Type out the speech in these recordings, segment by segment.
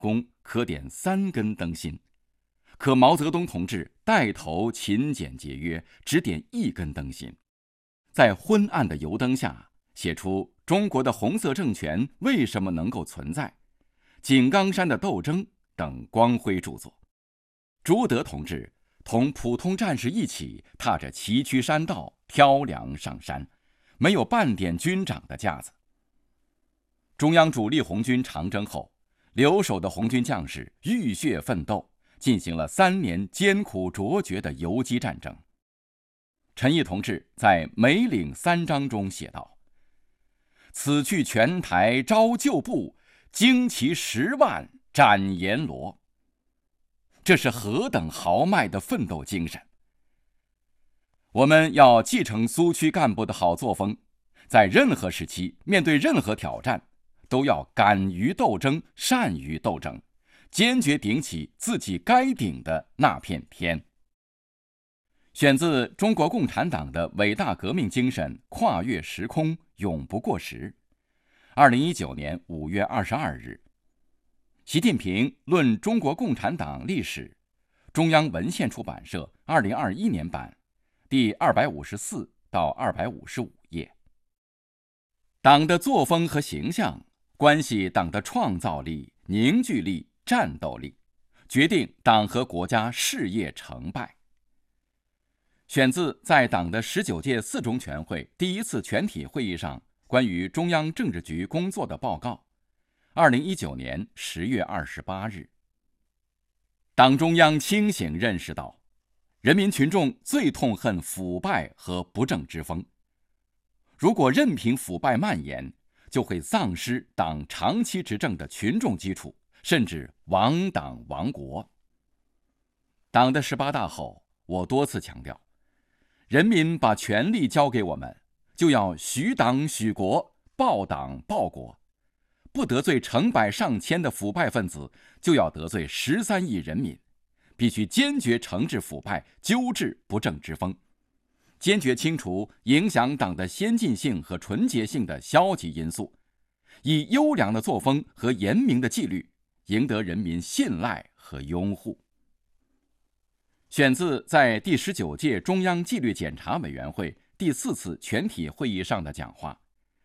共可点3根灯芯，可毛泽东同志带头勤俭节约，只点1根灯芯，在昏暗的油灯下写出中国的红色政权为什么能够存在、井冈山的斗争等光辉著作。朱德同志同普通战士一起踏着崎岖山道挑粮上山，没有半点军长的架子。中央主力红军长征后，留守的红军将士浴血奋斗，进行了3年艰苦卓绝的游击战争。陈毅同志在《梅岭3章》中写道：“此去全台招旧部，旌旗10万斩阎罗。”这是何等豪迈的奋斗精神！我们要继承苏区干部的好作风，在任何时期面对任何挑战，都要敢于斗争，善于斗争，坚决顶起自己该顶的那片天。选自中国共产党的伟大革命精神跨越时空，永不过时。2019年5月22日，习近平论中国共产党历史，中央文献出版社2021年版，第254到255页。党的作风和形象关系党的创造力、凝聚力、战斗力，决定党和国家事业成败。选自在党的19届4中全会第1次全体会议上关于中央政治局工作的报告，2019年10月28日。党中央清醒认识到，人民群众最痛恨腐败和不正之风。如果任凭腐败蔓延，就会丧失党长期执政的群众基础，甚至亡党亡国。党的18大后，我多次强调，人民把权力交给我们，就要许党许国，报党报国。不得罪成百上千的腐败分子，就要得罪13亿人民。必须坚决惩治腐败，纠治不正之风，坚决清除影响党的先进性和纯洁性的消极因素，以优良的作风和严明的纪律赢得人民信赖和拥护。选自在第19届中央纪律检查委员会第4次全体会议上的讲话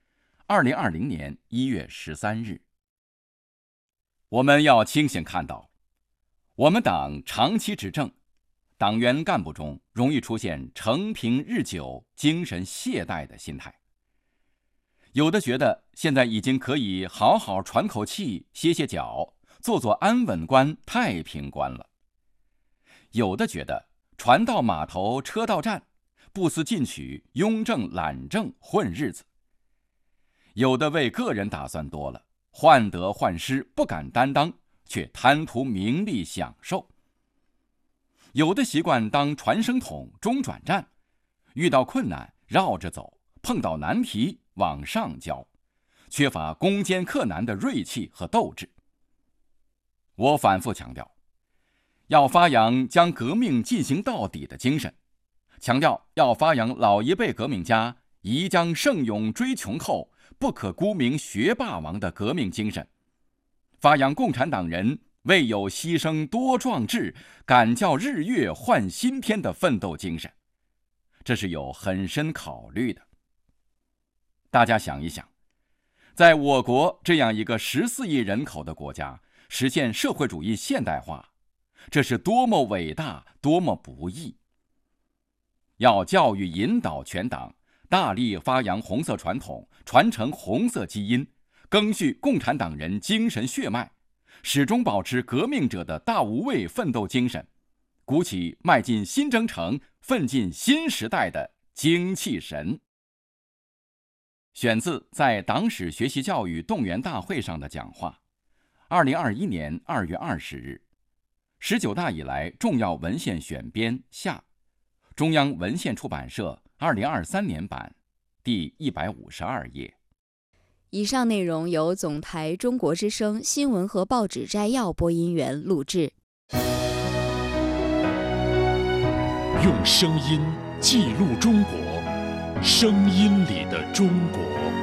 ，2020年1月13日。我们要清醒看到，我们党长期执政，党员干部中容易出现承平日久、精神懈怠的心态。有的觉得现在已经可以好好喘口气、歇歇脚，做做安稳官、太平官了。有的觉得船到码头车到站，不思进取、庸政懒政混日子。有的为个人打算多了，患得患失，不敢担当，却贪图名利享受。有的习惯当传声筒、中转站，遇到困难绕着走，碰到难题往上交，缺乏攻坚克难的锐气和斗志。我反复强调，要发扬将革命进行到底的精神，强调要发扬老一辈革命家宜将胜勇追穷后，不可沽名学霸王的革命精神，发扬共产党人为有牺牲多壮志，敢叫日月换新天的奋斗精神。这是有很深考虑的。大家想一想，在我国这样一个14亿人口的国家，实现社会主义现代化，这是多么伟大，多么不易。要教育引导全党大力发扬红色传统，传承红色基因，赓续共产党人精神血脉，始终保持革命者的大无畏奋斗精神，鼓起迈进新征程、奋进新时代的精气神。选自在党史学习教育动员大会上的讲话，2021年2月20日，19大以来重要文献选编下，中央文献出版社2023年版，第152页。 以上内容由总台中国之声新闻和报纸摘要播音员录制。 用声音记录中国，声音里的中国。